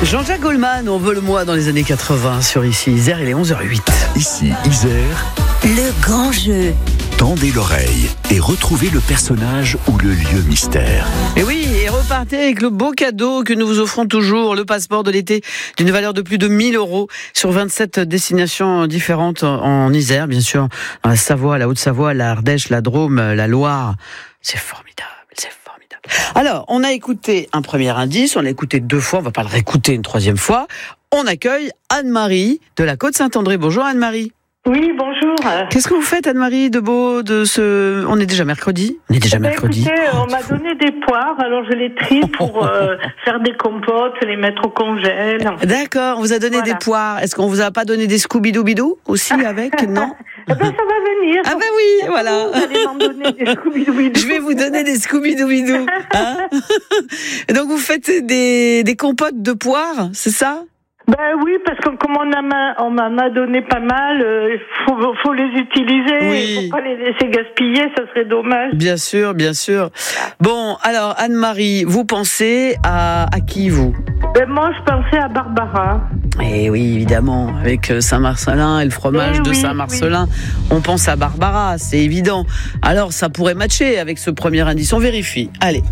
Jean-Jacques Goldman, on veut le moi dans les années 80 sur Ici Isère, il est 11h08. Ici Isère, le grand jeu. tendez l'oreille et retrouvez le personnage ou le lieu mystère. Et oui, et repartez avec le beau cadeau que nous vous offrons toujours, le passeport de l'été d'une valeur de plus de 1 000 € sur 27 destinations différentes en Isère, bien sûr, dans la Savoie, la Haute-Savoie, la Ardèche, la Drôme, la Loire. C'est formidable, c'est formidable. Alors, on a écouté un premier indice, on l'a écouté 2 fois, on va pas le réécouter une 3e fois. On accueille Anne-Marie de la Côte-Saint-André. Bonjour Anne-Marie. Oui, bonjour. Qu'est-ce que vous faites Anne-Marie de beau de ce... On est déjà mercredi. Écoutez, on m'a donné des poires, alors je les trie pour faire des compotes, les mettre au congèle. D'accord, on vous a donné des poires. Est-ce qu'on vous a pas donné des Scooby-Doo aussi avec? Non. Eh ben, ça va venir. Ah ben oui, voilà. Vous allez m'en donner des Scooby-Doo. Je vais vous donner des Scooby-Doo. Hein. Donc vous faites des compotes de poires, c'est ça? Ben oui, parce que comme on m'en a donné pas mal, il faut les utiliser. Oui. Il faut pas les laisser gaspiller, ça serait dommage. Bien sûr, bien sûr. Bon, alors Anne-Marie, vous pensez à qui vous? Ben moi, je pensais à Barbara. Eh oui, évidemment, avec Saint-Marcelin et le fromage de Saint-Marcelin, on pense à Barbara, c'est évident. Alors, ça pourrait matcher avec ce premier indice, on vérifie. Allez.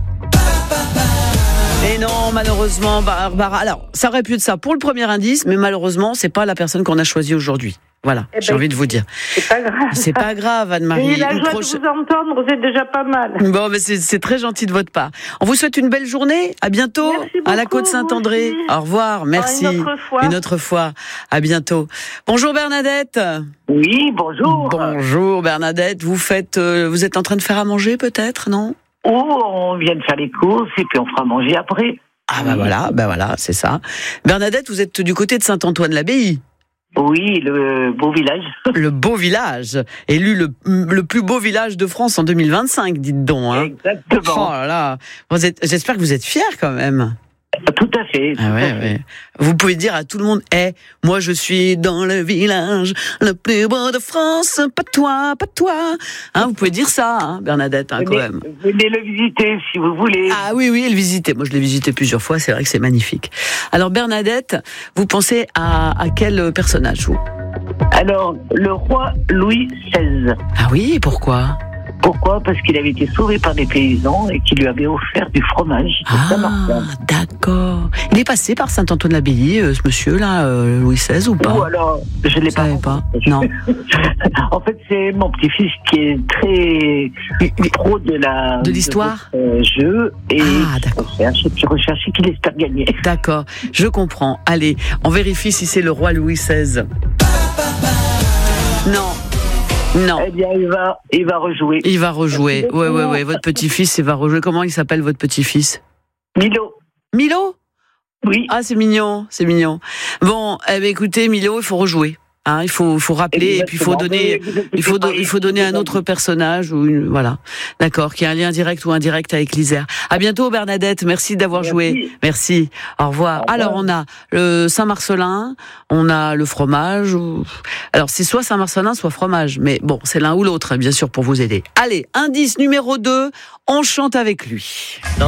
Et non, malheureusement, Barbara. Alors, ça aurait pu être ça pour le premier indice, mais malheureusement, c'est pas la personne qu'on a choisie aujourd'hui. Voilà, j'ai envie de vous dire. C'est pas grave. C'est pas grave, Anne-Marie. Et la joie de vous entendre, c'est déjà pas mal. Bon, mais c'est très gentil de votre part. On vous souhaite une belle journée. À bientôt. Merci beaucoup, à la Côte-Saint-André. Au revoir. Merci. Une autre fois. À bientôt. Bonjour Bernadette. Oui, bonjour. Bonjour Bernadette. Vous êtes en train de faire à manger peut-être, non? Oh, on vient de faire les courses et puis on fera manger après. Ah bah voilà, c'est ça. Bernadette, vous êtes du côté de Saint-Antoine-l'Abbaye. Oui, le beau village. Le beau village, élu le plus beau village de France en 2025, dites donc. Hein. Exactement. Oh là là, j'espère que vous êtes fiers quand même. Tout à fait. Ah ouais, ouais. Vous pouvez dire à tout le monde, moi je suis dans le village le plus beau de France, pas toi. Hein, vous pouvez dire ça, hein, Bernadette, hein, quand même. Venez le visiter si vous voulez. Ah oui, le visiter. Moi je l'ai visité plusieurs fois, c'est vrai que c'est magnifique. Alors Bernadette, vous pensez à quel personnage, vous? Alors, le roi Louis XVI. Ah oui, pourquoi? Pourquoi? Parce qu'il avait été sauvé par des paysans et qui lui avaient offert du fromage. D'accord. Il est passé par Saint-Antoine-l'Abbaye, ce monsieur-là, Louis XVI, ou pas? Ou alors, je ne l'ai pas. Non. En fait, c'est mon petit-fils qui est très pro de l'histoire jeu et qui recherche et qui espère gagner. D'accord, je comprends. Allez, on vérifie si c'est le roi Louis XVI. Non. Eh bien, il va rejouer. Il va rejouer. Ouais. Votre petit-fils, il va rejouer. Comment il s'appelle, votre petit-fils? Milo. Milo? Oui. Ah, c'est mignon. Bon, écoutez, Milo, il faut rejouer. Hein, il faut rappeler. Exactement. Et puis il faut donner un autre personnage ou voilà. D'accord, qui a un lien direct ou indirect avec l'Isère. À bientôt Bernadette, merci d'avoir joué. Merci. Au revoir. Alors on a le Saint-Marcelin, on a le fromage. Alors c'est soit Saint-Marcelin, soit fromage, mais bon, c'est l'un ou l'autre, bien sûr, pour vous aider. Allez, indice numéro 2, on chante avec lui. Dans